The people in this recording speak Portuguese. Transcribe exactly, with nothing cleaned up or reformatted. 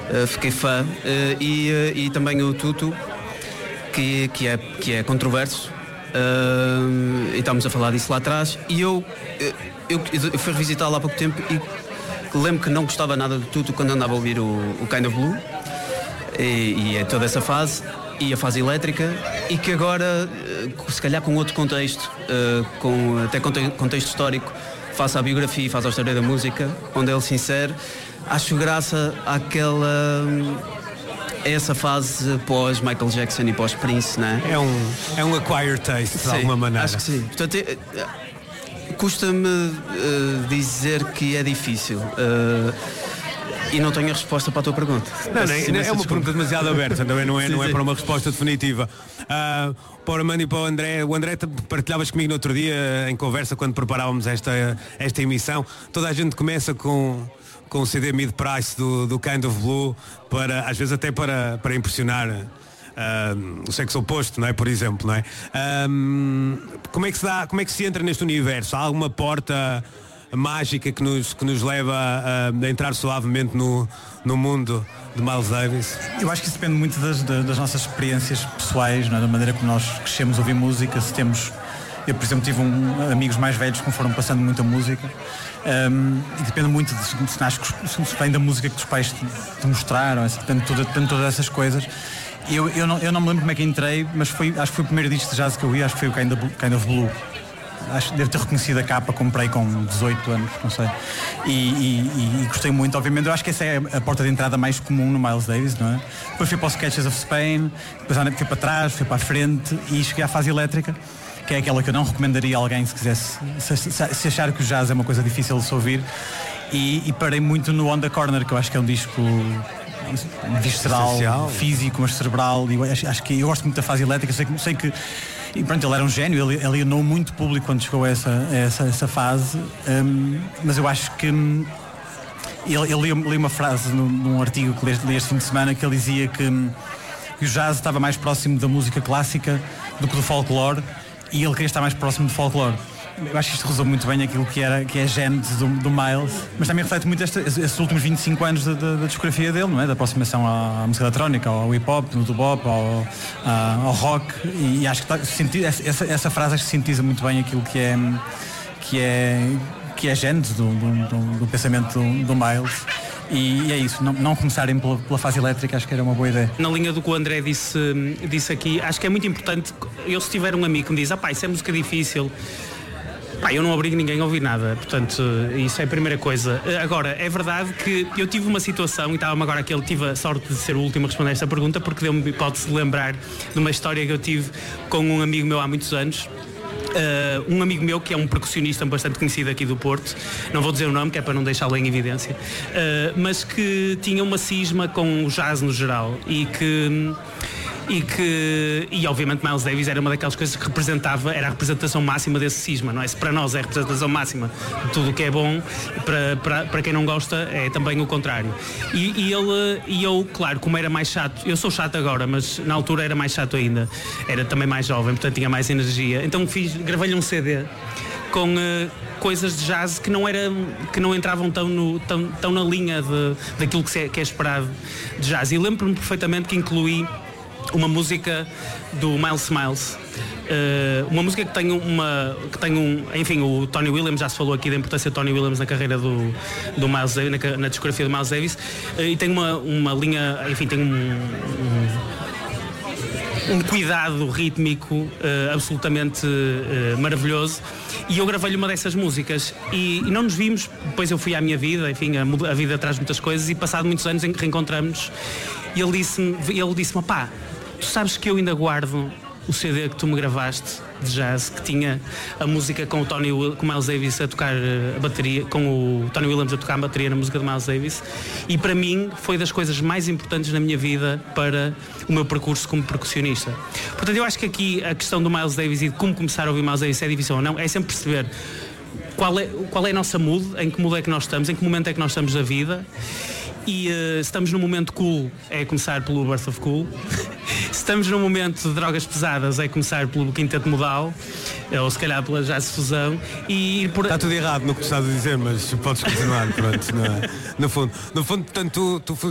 uh, fiquei fã. Uh, e, uh, e também o Tutu, que, que, é, que é controverso. Uh, e estávamos a falar disso lá atrás. E eu, eu, eu fui revisitá-lo há pouco tempo e lembro que não gostava nada do Tutu quando andava a ouvir o, o Kind of Blue. E, e é toda essa fase. E a fase elétrica, e que agora, se calhar com outro contexto, com até contexto histórico, face à biografia e face à história da música, onde ele se insere, acho graça àquela, a essa fase pós Michael Jackson e pós Prince, não é? É um, é um acquired taste, de sim, alguma maneira. Acho que sim. Portanto, é, custa-me uh, dizer que é difícil. Uh, E não tenho a resposta para a tua pergunta. Não, não, é, é uma pergunta demasiado aberta, também não é, sim, não é para uma resposta definitiva. Uh, para o Armando e para o André, o André, partilhavas comigo no outro dia, em conversa, quando preparávamos esta, esta emissão, toda a gente começa com, com o C D mid-price do, do Kind of Blue, para, às vezes até para, para impressionar uh, o sexo oposto, não é? Por exemplo, não é? Um, como é que se dá, como é que se entra neste universo? Há alguma porta mágica que nos, que nos leva a, a entrar suavemente no, no mundo de Miles Davis? Eu acho que isso depende muito das, das nossas experiências pessoais, não é? Da maneira como nós crescemos a ouvir música. Se temos, eu por exemplo tive um, amigos mais velhos que me foram passando muita música, um, e depende muito de se, se, se vem da música que os pais te, te mostraram, depende, tudo, depende de todas essas coisas. Eu, eu, não, eu não me lembro como é que entrei, mas foi, acho que foi o primeiro disco de jazz que eu vi, acho que foi o Kind of, Kind of Blue. Acho que devo ter reconhecido a capa, comprei com dezoito anos, não sei. E, e, e gostei muito, obviamente. Eu acho que essa é a porta de entrada mais comum no Miles Davis, não é? Depois fui para os Sketches of Spain, depois fui para trás, fui para a frente e cheguei à fase elétrica, que é aquela que eu não recomendaria a alguém se quisesse, se, se achar que o jazz é uma coisa difícil de se ouvir. E, e parei muito no On the Corner, que eu acho que é um disco visceral, social, físico, mas cerebral. E eu acho, acho que eu gosto muito da fase elétrica, sei que, sei que e pronto, ele era um gênio, ele alienou muito público quando chegou a essa, a essa, essa fase, um, mas eu acho que um, ele, ele li, li uma frase num, num artigo que li, li este fim de semana, que ele dizia que, um, que o jazz estava mais próximo da música clássica do que do folclore, e ele queria estar mais próximo do folclore. Eu acho que isto resume muito bem aquilo que, era, que é a gênese do, do Miles, mas também reflete muito este, estes últimos vinte e cinco anos da, da, da discografia dele, não é? Da aproximação à, à música eletrónica, ao hip-hop, no bop, ao, ao rock, e, e acho que tá, senti, essa, essa frase acho que sintetiza muito bem aquilo que é, que é, que é a gênese do, do, do, do pensamento do, do Miles. E, e é isso, não, não começarem pela, pela fase elétrica, acho que era uma boa ideia. Na linha do que o André disse, disse aqui, acho que é muito importante. Eu, se tiver um amigo que me diz, ah pá, isso é música difícil, pá, eu não obrigo ninguém a ouvir nada, portanto, isso é a primeira coisa. Agora, é verdade que eu tive uma situação, e estava-me agora que ele tive a sorte de ser o último a responder esta pergunta, porque deu-me hipótese de lembrar de uma história que eu tive com um amigo meu há muitos anos. Uh, um amigo meu que é um percussionista bastante conhecido aqui do Porto, não vou dizer o nome que é para não deixá-lo em evidência, uh, mas que tinha uma cisma com o jazz no geral e que e que, e obviamente Miles Davis era uma daquelas coisas que representava, era a representação máxima desse cisma, não é? Se para nós é a representação máxima de tudo o que é bom, para, para, para quem não gosta é também o contrário. E, e ele, e eu, claro, como era mais chato, eu sou chato agora, mas na altura era mais chato ainda, era também mais jovem, portanto tinha mais energia, então fiz, gravei-lhe um C D com uh, coisas de jazz que não, era, que não entravam tão, no, tão, tão na linha de, daquilo que, se é, que é esperado de jazz. E lembro-me perfeitamente que incluí uma música do Miles Miles, uh, uma música que tem uma, que tem um, enfim, o Tony Williams já se falou aqui da importância de Tony Williams na carreira do, do Miles Davis, na, na discografia do Miles Davis, uh, e tem uma, uma linha, enfim, tem um, um, um cuidado rítmico uh, absolutamente uh, maravilhoso, e eu gravei-lhe uma dessas músicas e, e não nos vimos, depois eu fui à minha vida, enfim, a, a vida traz muitas coisas, e passado muitos anos reencontramos-nos, e ele disse-me, ele disse-me, pá, tu sabes que eu ainda guardo o C D que tu me gravaste de jazz, que tinha a música com o Tony, com o Miles Davis a tocar a bateria, com o Tony Williams a tocar a bateria na música de Miles Davis, e para mim foi das coisas mais importantes na minha vida para o meu percurso como percussionista. Portanto, eu acho que aqui a questão do Miles Davis e de como começar a ouvir Miles Davis é difícil ou não, é sempre perceber qual é, qual é a nossa mood, em que mood é que nós estamos, em que momento é que nós estamos da vida. E uh, se estamos num momento cool, é começar pelo Birth of Cool. Se estamos num momento de drogas pesadas, é começar pelo Quinteto Modal, ou se calhar pela Jazz Fusão. E por... Está tudo errado no que tu estás a dizer, mas podes continuar, pronto, não é? No fundo, no fundo, portanto, tu, tu